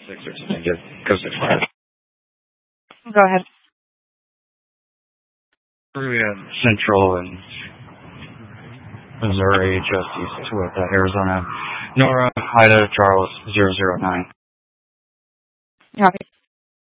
6 or something. Go 6-5. Go ahead. Korea Central and Missouri, just east with Arizona. Nora, Ida, Charles, 009. Copy.